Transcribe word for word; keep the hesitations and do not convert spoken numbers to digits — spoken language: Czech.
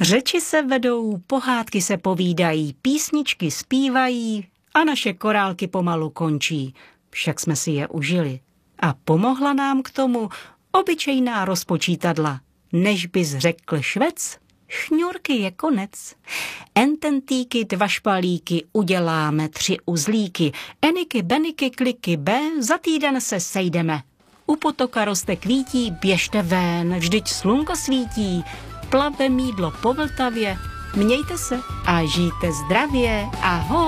Řeči se vedou, pohádky se povídají, písničky zpívají a naše korálky pomalu končí. Však jsme si je užili. A pomohla nám k tomu obyčejná rozpočítadla. Než bys řekl švec, šňůrky je konec. Ententíky, dva špalíky, uděláme tři uzlíky. Eniky, beniky, kliky, B, za týden se sejdeme. U potoka roste kvítí, běžte ven, vždyť slunko svítí. Plave mýdlo po Vltavě, mějte se a žijte zdravě, ahoj.